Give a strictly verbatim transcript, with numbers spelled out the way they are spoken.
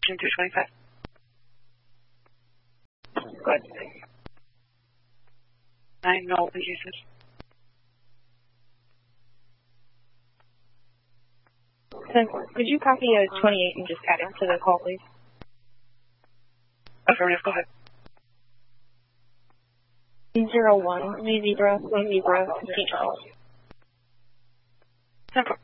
two twenty-five. Good. Nine, no users. Could you copy a twenty-eight and just add it to the call, please? Affirmative, go ahead. Zero one, Lee Zebra, Lee Zebra, Saint Charles. Simple.